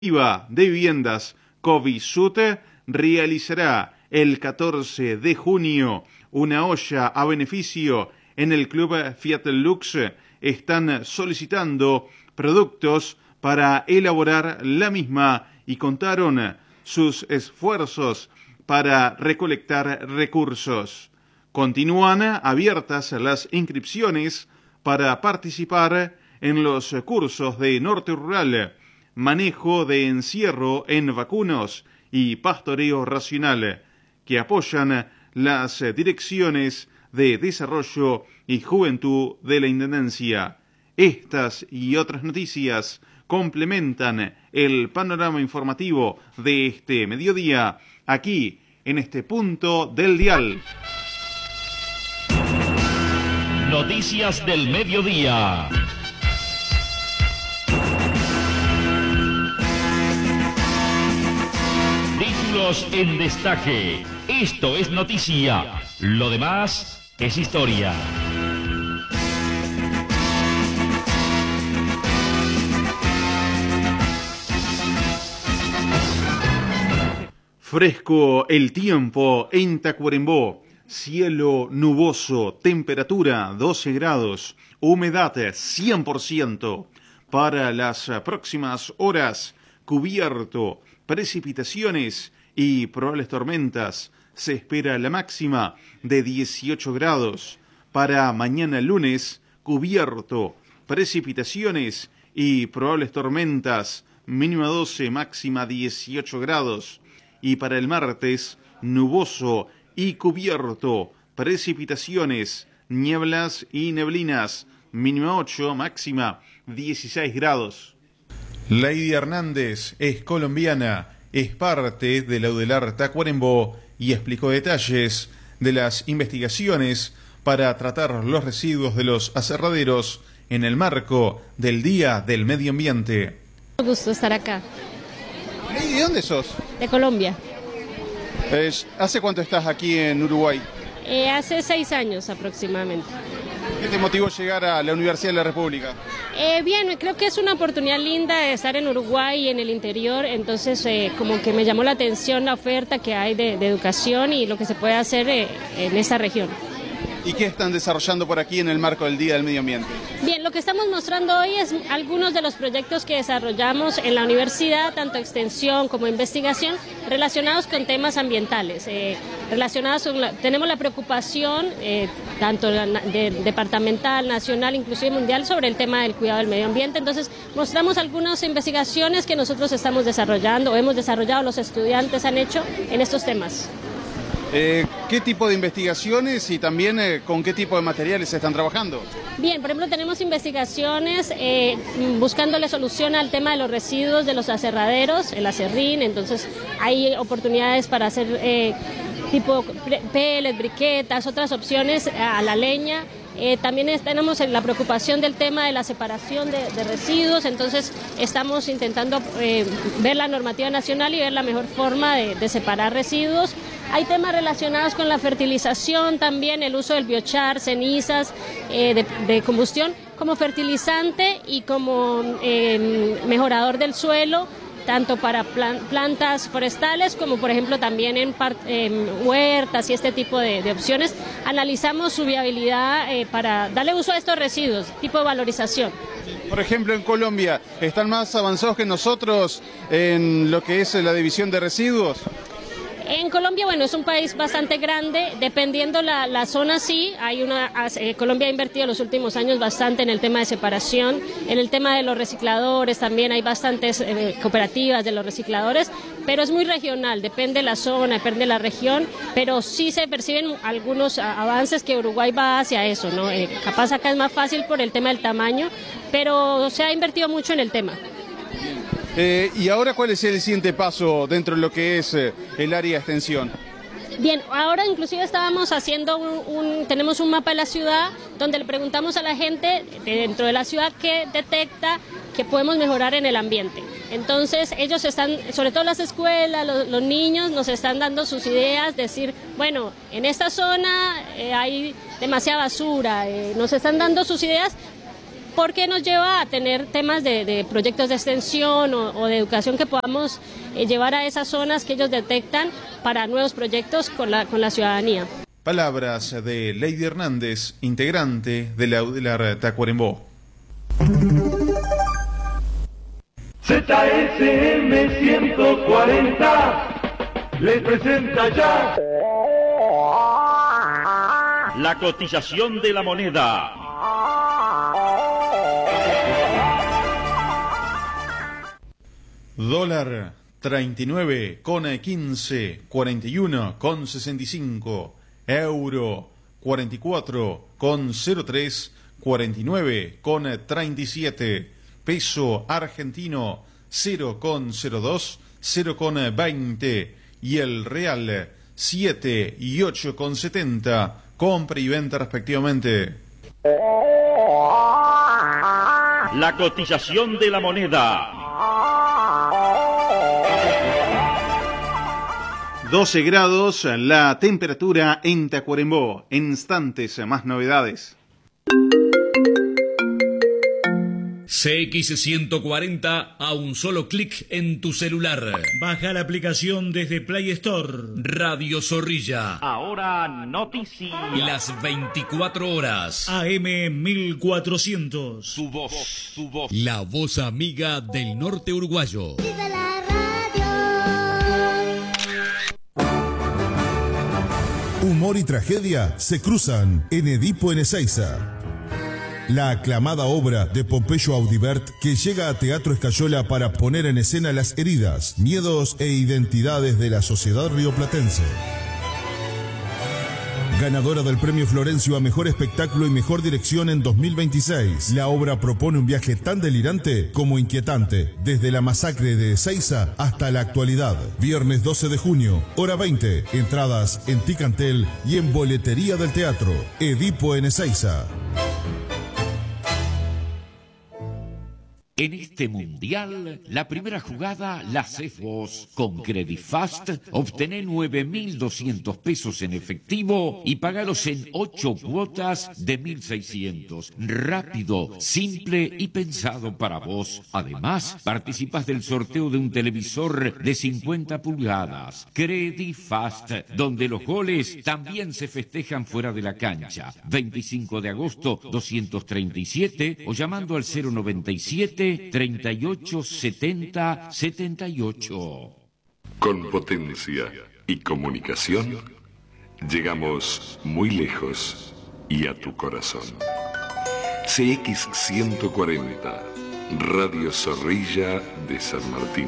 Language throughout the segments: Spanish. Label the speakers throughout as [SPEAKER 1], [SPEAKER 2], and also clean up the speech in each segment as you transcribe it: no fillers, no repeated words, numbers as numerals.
[SPEAKER 1] de Viviendas Covisut realizará el 14 de junio una olla a beneficio en el Club Fiat Lux. Están solicitando productos para elaborar la misma y contaron sus esfuerzos para recolectar recursos. Continúan abiertas las inscripciones para participar en los cursos de Norte Rural, manejo de encierro en vacunos y pastoreo racional, que apoyan las direcciones de Desarrollo y Juventud de la Intendencia. Estas y otras noticias complementan el panorama informativo de este mediodía, aquí en este punto del dial.
[SPEAKER 2] Noticias del mediodía. Títulos en destaque. Esto es noticia. Lo demás es historia.
[SPEAKER 1] Fresco el tiempo en Tacuarembó. Cielo nuboso, temperatura 12 grados, humedad 100%. Para las próximas horas, cubierto, precipitaciones y probables tormentas. Se espera la máxima de 18 grados. Para mañana lunes, cubierto, precipitaciones y probables tormentas. Mínima 12, máxima 18 grados. Y para el martes, nuboso y cubierto, precipitaciones, nieblas y neblinas, mínima 8, máxima 16 grados. Lady Hernández es colombiana, es parte de la UDELAR Tacuarembó y explicó detalles de las investigaciones para tratar los residuos de los aserraderos en el marco del Día del Medio Ambiente.
[SPEAKER 3] Un gusto estar acá.
[SPEAKER 4] ¿Y de dónde sos?
[SPEAKER 3] De Colombia.
[SPEAKER 4] ¿Hace cuánto estás aquí en Uruguay?
[SPEAKER 3] Hace 6 años aproximadamente.
[SPEAKER 4] ¿Qué te motivó llegar a la Universidad de la República?
[SPEAKER 3] Bien, creo que es una oportunidad linda de estar en Uruguay y en el interior, entonces como que me llamó la atención la oferta que hay de educación y lo que se puede hacer en esta región.
[SPEAKER 4] ¿Y qué están desarrollando por aquí en el marco del Día del Medio Ambiente?
[SPEAKER 3] Bien, lo que estamos mostrando hoy es algunos de los proyectos que desarrollamos en la universidad, tanto extensión como investigación, relacionados con temas ambientales. Tenemos la preocupación, tanto departamental, nacional, inclusive mundial, sobre el tema del cuidado del medio ambiente. Entonces, mostramos algunas investigaciones que nosotros estamos desarrollando, o hemos desarrollado, los estudiantes han hecho en estos temas.
[SPEAKER 4] ¿Qué tipo de investigaciones y también con qué tipo de materiales se están trabajando?
[SPEAKER 3] Bien, por ejemplo, tenemos investigaciones buscándole solución al tema de los residuos de los aserraderos, el aserrín, entonces hay oportunidades para hacer tipo pellets, briquetas, otras opciones a la leña. También tenemos la preocupación del tema de la separación de residuos, entonces estamos intentando ver la normativa nacional y ver la mejor forma de separar residuos. Hay temas relacionados con la fertilización también, el uso del biochar, cenizas de combustión como fertilizante y como mejorador del suelo, tanto para plantas forestales como por ejemplo también en huertas y este tipo de opciones. Analizamos su viabilidad para darle uso a estos residuos, tipo de valorización.
[SPEAKER 4] Por ejemplo, en Colombia, ¿están más avanzados que nosotros en lo que es la división de residuos?
[SPEAKER 3] En Colombia, bueno, es un país bastante grande, dependiendo la zona sí, Colombia ha invertido en los últimos años bastante en el tema de separación, en el tema de los recicladores también hay bastantes cooperativas de los recicladores, pero es muy regional, depende de la zona, depende de la región, pero sí se perciben algunos avances que Uruguay va hacia eso, ¿no? Capaz acá es más fácil por el tema del tamaño, pero se ha invertido mucho en el tema.
[SPEAKER 4] ¿Y ahora cuál es el siguiente paso dentro de lo que es el área de extensión?
[SPEAKER 3] Bien, ahora inclusive estábamos haciendo tenemos un mapa de la ciudad donde le preguntamos a la gente dentro de la ciudad qué detecta que podemos mejorar en el ambiente. Entonces ellos están, sobre todo las escuelas, los niños nos están dando sus ideas, decir, bueno, en esta zona hay demasiada basura, nos están dando sus ideas porque nos lleva a tener temas de proyectos de extensión o de educación que podamos llevar a esas zonas que ellos detectan para nuevos proyectos con la ciudadanía.
[SPEAKER 1] Palabras de Lady Hernández, integrante de la UDELAR Tacuarembó.
[SPEAKER 5] ZSM 140 les presenta ya
[SPEAKER 2] La cotización de la moneda.
[SPEAKER 1] Dólar 39,15, 41,65. Euro 44,03, 49,37. Peso argentino 0,02, 0,20. Y el real 7 y 8,70. Compra y venta respectivamente.
[SPEAKER 2] La cotización de la moneda.
[SPEAKER 1] 12 grados la temperatura en Tacuarembó. En instantes más novedades.
[SPEAKER 6] CX140 a un solo clic en tu celular.
[SPEAKER 7] Baja la aplicación desde Play Store.
[SPEAKER 6] Radio Zorrilla.
[SPEAKER 2] Ahora noticias.
[SPEAKER 6] Las 24 horas.
[SPEAKER 7] AM 1400.
[SPEAKER 2] Tu voz, tu voz.
[SPEAKER 6] La voz amiga del norte uruguayo.
[SPEAKER 8] ¡Viva la radio!
[SPEAKER 9] Humor y tragedia se cruzan en Edipo en Ezeiza. La aclamada obra de Pompeyo Audibert que llega a Teatro Escayola para poner en escena las heridas, miedos e identidades de la sociedad rioplatense. Ganadora del Premio Florencio a Mejor Espectáculo y Mejor Dirección en 2026, la obra propone un viaje tan delirante como inquietante, desde la masacre de Ezeiza hasta la actualidad. Viernes 12 de junio, hora 20, entradas en Ticantel y en boletería del teatro. Edipo en Ezeiza.
[SPEAKER 2] En este mundial, la primera jugada la haces vos. Con Credifast, obtené 9.200 pesos en efectivo y pagalos en 8 cuotas de 1.600. Rápido, simple y pensado para vos. Además, participas del sorteo de un televisor de 50 pulgadas. Credifast, donde los goles también se festejan fuera de la cancha. 25 de agosto, 237 o llamando al 097 38 70 78.
[SPEAKER 10] Con potencia y comunicación, llegamos muy lejos y a tu corazón. CX140, Radio Zorrilla de San Martín.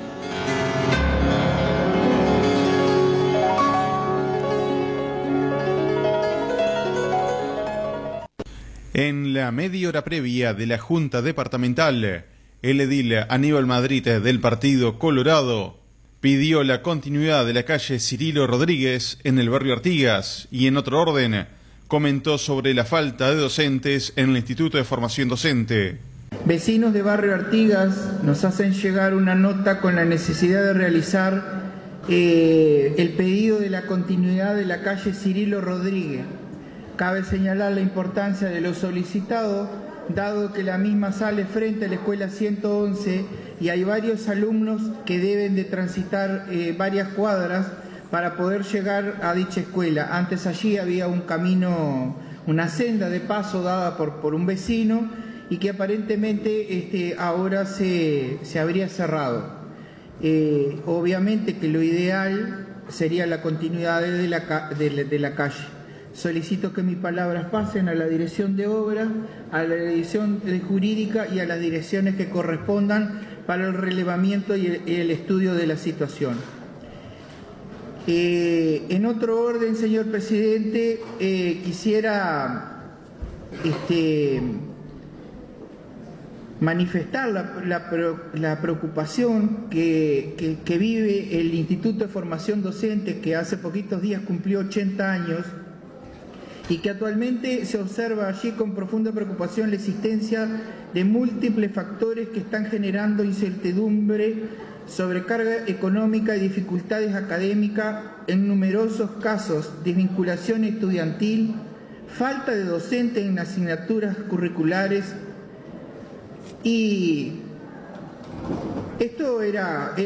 [SPEAKER 1] En la media hora previa de la Junta Departamental, el edil Aníbal Madrid del Partido Colorado pidió la continuidad de la calle Cirilo Rodríguez en el barrio Artigas y en otro orden comentó sobre la falta de docentes en el Instituto de Formación Docente.
[SPEAKER 11] Vecinos de barrio Artigas nos hacen llegar una nota con la necesidad de realizar el pedido de la continuidad de la calle Cirilo Rodríguez. Cabe señalar la importancia de lo solicitado, dado que la misma sale frente a la escuela 111 y hay varios alumnos que deben de transitar varias cuadras para poder llegar a dicha escuela. Antes allí había un camino, una senda de paso dada por un vecino y que aparentemente ahora se habría cerrado. Obviamente que lo ideal sería la continuidad de la calle. Solicito que mis palabras pasen a la dirección de obra, a la dirección de jurídica y a las direcciones que correspondan para el relevamiento y el estudio de la situación. En otro orden, señor presidente, quisiera manifestar la preocupación que vive el Instituto de Formación Docente, que hace poquitos días cumplió 80 años, y que actualmente se observa allí con profunda preocupación la existencia de múltiples factores que están generando incertidumbre, sobrecarga económica y dificultades académicas, en numerosos casos desvinculación estudiantil, falta de docentes en asignaturas curriculares, Y esto era